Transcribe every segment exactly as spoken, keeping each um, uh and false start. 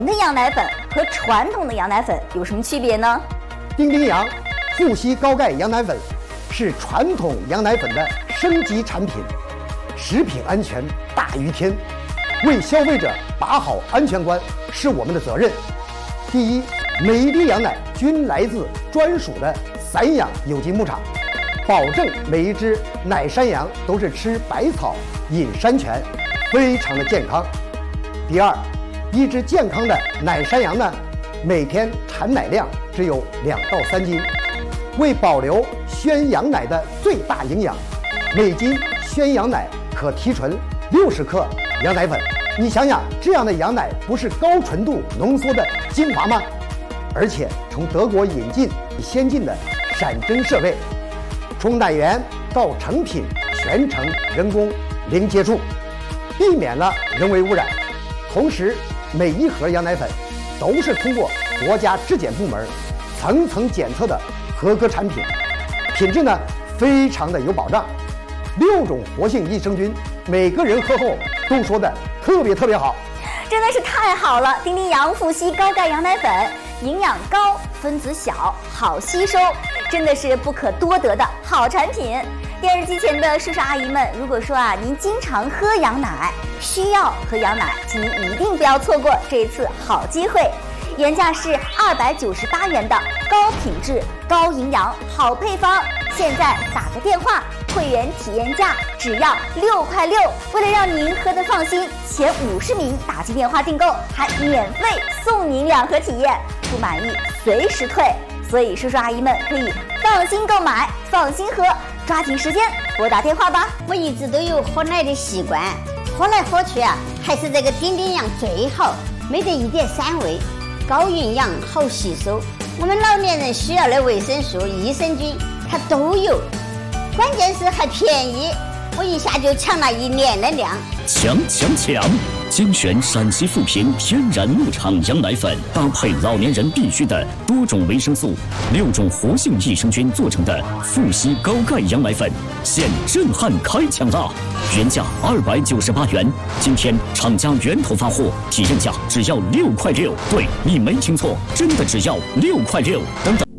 的羊奶粉和传统的羊奶粉有什么区别呢？ 丁丁洋富硒高钙羊奶粉是传统羊奶粉的升级产品，食品安全大于天，为消费者把好安全关是我们的责任。第一，每一滴羊奶均来自专属的散养有机牧场，保证每一只奶山羊都是吃百草饮山泉，非常的健康。第二，一只健康的奶山羊呢，每天产奶量只有两到三斤。为保留宣羊奶的最大营养，每斤宣羊奶可提纯六十克羊奶粉。你想想，这样的羊奶不是高纯度浓缩的精华吗？而且从德国引进先进的闪针设备，从奶源到成品全程人工零接触，避免了人为污染。同时，每一盒羊奶粉都是通过国家质检部门层层检测的合格产品，品质呢非常的有保障。六种活性益生菌，每个人喝后都说的特别特别好， 真的是太好了！丁丁洋富硒高钙羊奶粉，营养高，分子小，好吸收，真的是不可多得的好产品。电视机前的叔叔阿姨们，如果说啊您经常喝羊奶，需要喝羊奶，请您一定不要错过这一次好机会。原价是二百九十八元的高品质、高营养好配方，现在打个电话，会员体验价只要六块六。为了让您喝得放心，前五十名打进电话订购还免费送您两盒体验，不满意随时退。所以叔叔阿姨们可以放心购买，放心喝，抓紧时间拨打电话吧。 我一直都有喝奶的习惯，喝来喝去啊，还是这个丁丁洋最好，没得一点膻味，高营养好吸收，我们老年人需要的维生素、益生菌它都有，关键是还便宜，我一下就抢了一年的量。 强强强！精选陕西富平天然牧场羊奶粉，搭配老年人必须的多种维生素、六种活性益生菌做成的富硒高钙羊奶粉，现震撼开抢啦！原价二百九十八元，今天厂家源头发货，体验价只要六块六。对，你没听错，真的只要六块六。等等。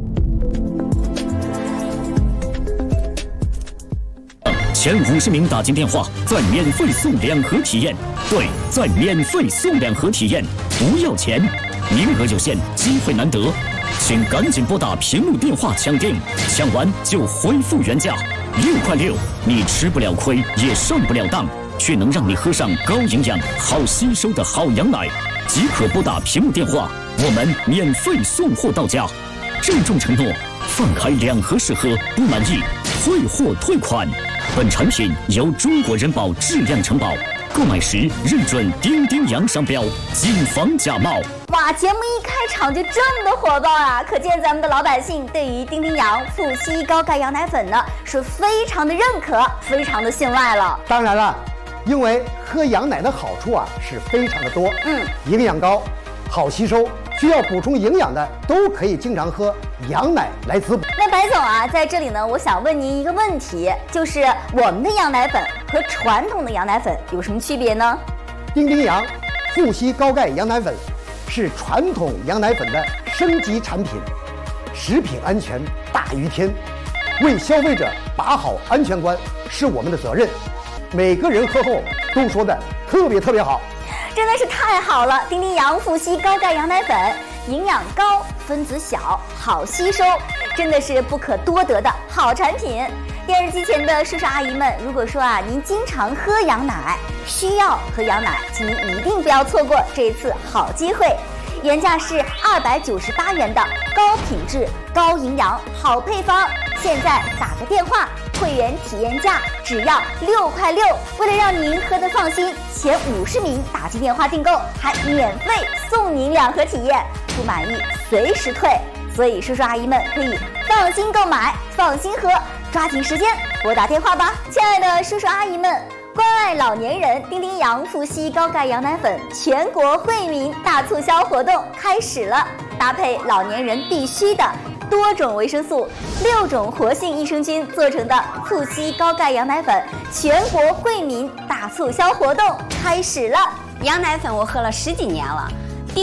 前五十名打进电话，再免费送两盒体验。对，再免费送两盒体验，不要钱，名额有限，机会难得，请赶紧拨打屏幕电话抢订，抢完就恢复原价。六块六，你吃不了亏，也上不了当，却能让你喝上高营养、好吸收的好羊奶。即可拨打屏幕电话，我们免费送货到家。郑重承诺，放开两盒试喝，不满意退货退款。本产品由中国人保质量承保，购买时认准丁丁洋商标，谨防假冒。 哇，节目一开场就这么的火爆啊！可见咱们的老百姓对于丁丁洋富硒高钙羊奶粉呢是非常的认可，非常的信赖了。 当然了，因为喝羊奶的好处啊是非常的多， 嗯， 营养高，好吸收，需要补充营养的都可以经常喝羊奶来滋补。 那白总啊，在这里呢，我想问您一个问题，就是我们的羊奶粉和传统的羊奶粉有什么区别呢？ 丁丁洋富硒高钙羊奶粉是传统羊奶粉的升级产品，食品安全大于天，为消费者把好安全关是我们的责任。每个人喝后都说的特别特别好， 真的是太好了！丁丁洋富硒高钙羊奶粉，营养高，分子小，好吸收，真的是不可多得的好产品。电视机前的叔叔阿姨们，如果说啊您经常喝羊奶，需要喝羊奶，请您一定不要错过这一次好机会。原价是二百九十八元的高品质、高营养好配方，现在打个电话，会员体验价只要六块六。为了让您喝得放心，前五十名打进电话订购还免费送您两盒体验，不满意随时退。所以叔叔阿姨们可以放心购买，放心喝，抓紧时间拨打电话吧。亲爱的叔叔阿姨们，关爱老年人，丁丁洋富硒高钙羊奶粉全国惠民大促销活动开始了，搭配老年人必须的多种维生素、六种活性益生菌做成的富硒高钙羊奶粉全国惠民大促销活动开始了。 羊奶粉我喝了十几年了，